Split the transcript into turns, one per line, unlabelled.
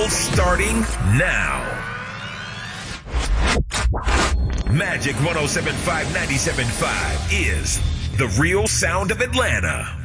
battle starting now. Magic 107.5 97.5 is the real sound of Atlanta.